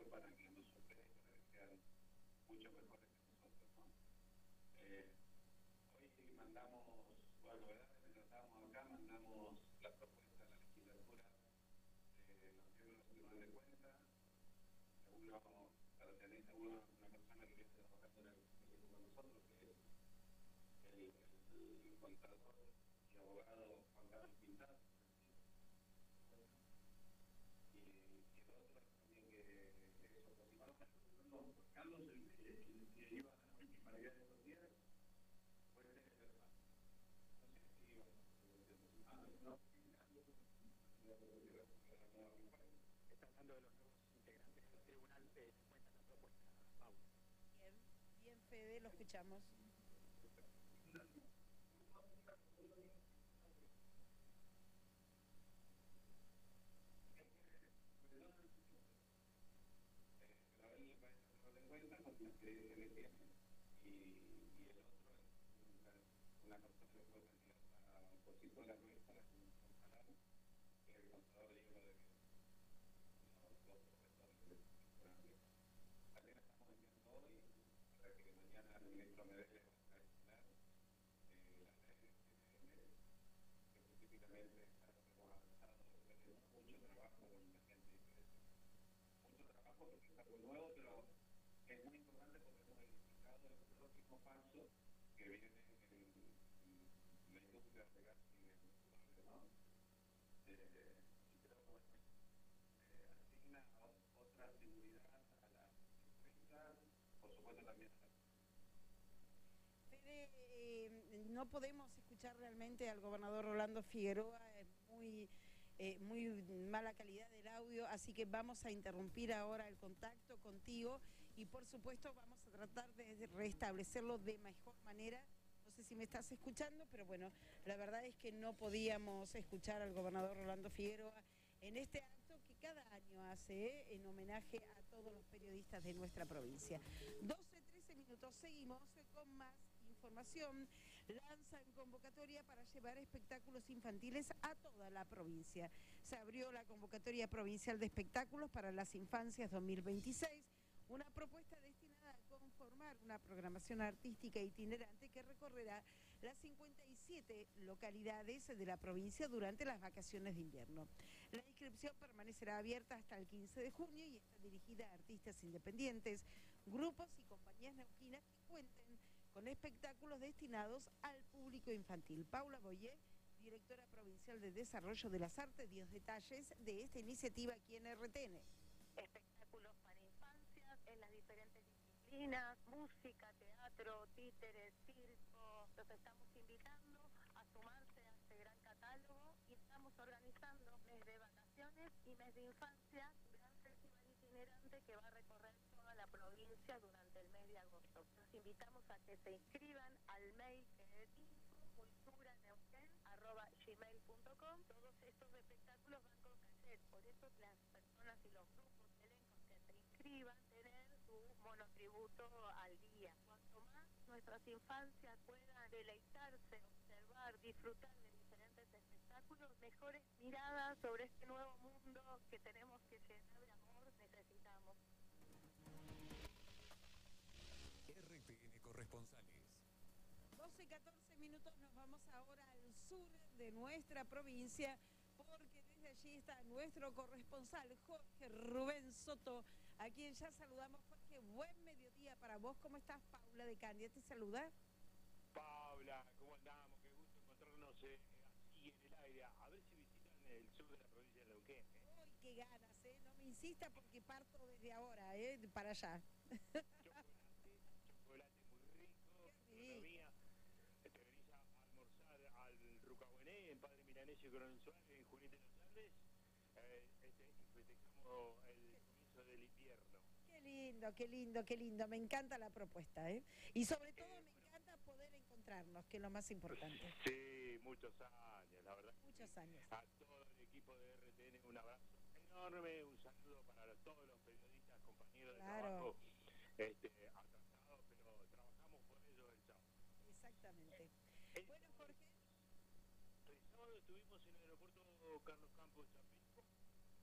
para que nos superen, para que sean mucho mejores que nosotros, ¿no? Hoy mandamos, bueno, novedades que tratamos acá, mandamos la propuesta a la legislatura de los miembros del Tribunal de Cuentas, uno, para tener seguro una persona que viene trabajando en el equipo con nosotros, que es el contador y abogado Juan Carlos Pintar, y el otro también que es opositor, Carlos, el que iba a la municipalidad de estos días, puede ser el hermano. No sé si iba no. Está hablando de los nuevos integrantes del tribunal, cuentan la propuesta, Paula. Bien, bien, Fede, lo escuchamos. Y el otro es una persona que fue candidata opositora nuestra, que es el contador de libro de los dos profesores. También estamos enviando hoy para que mañana el ministro Medellín va a explicar la ley que específicamente hemos avanzado después de mucho trabajo con la gente diferente. Mucho trabajo porque es algo nuevo, pero es muy importante porque hemos identificado el próximo paso que viene en la industria de gas y de petróleo, ¿no? Y creo que asigna otra seguridad a las empresas, por supuesto también a la... Fede, no podemos escuchar realmente al gobernador Rolando Figueroa, muy mala calidad del audio, así que vamos a interrumpir ahora el contacto contigo y por supuesto vamos a tratar de restablecerlo de mejor manera. No sé si me estás escuchando, pero bueno, la verdad es que no podíamos escuchar al gobernador Rolando Figueroa en este acto que cada año hace en homenaje a todos los periodistas de nuestra provincia. 12-13 minutos, seguimos con más información. Lanzan convocatoria para llevar espectáculos infantiles a toda la provincia. Se abrió la convocatoria provincial de espectáculos para las infancias 2026, una propuesta destinada a conformar una programación artística itinerante que recorrerá las 57 localidades de la provincia durante las vacaciones de invierno. La inscripción permanecerá abierta hasta el 15 de junio y está dirigida a artistas independientes, grupos y compañías neuquinas que cuenten con espectáculos destinados al público infantil. Paula Boyé, directora provincial de Desarrollo de las Artes, dio detalles de esta iniciativa aquí en RTN. Espectáculos para infancias en las diferentes disciplinas, música, teatro, títeres, circo. Los estamos invitando a sumarse a este gran catálogo y estamos organizando mes de vacaciones y mes de infancia, un gran festival itinerante que va a recorrer toda la provincia durante el mes de agosto. Los invitamos a que se inscriban al mail que es culturaneuquén@gmail.com. Todos estos espectáculos van con cassette, por eso las personas y los grupos elencos que se inscriban tener su monotributo al día. Cuanto más nuestras infancias puedan deleitarse, observar, disfrutar de diferentes espectáculos, mejores miradas sobre este nuevo mundo que tenemos que llenar de amor necesitamos. RTN Corresponsales. 12-14 minutos, nos vamos ahora al sur de nuestra provincia, porque desde allí está nuestro corresponsal, Jorge Rubén Soto, a quien ya saludamos. Jorge, buen mediodía para vos. ¿Cómo estás? Paula de Candia te saluda. Paula, ¿cómo andamos? Qué gusto encontrarnos así en el aire. A ver si visitan el sur de la provincia de Neuquén. Uy, qué ganas, no me insista porque parto desde ahora, para allá. Chocolate muy rico, gastronomía. Te venís a almorzar al Rucahuené, en Padre Milanesio y Coronel Suárez, en Julieta de los Andes, y festejamos el comienzo del invierno. Qué lindo, qué lindo, qué lindo. Me encanta la propuesta, y sobre todo me encanta poder encontrarnos, que es lo más importante. Sí, muchos años, la verdad. Muchos años. A todo el equipo de RTN un abrazo enorme, un saludo para todos los periodistas, compañeros de trabajo, atrasados, pero trabajamos por ellos el sábado. Exactamente. Bueno, Jorge. El sábado estuvimos en el aeropuerto Carlos Campos Chapí,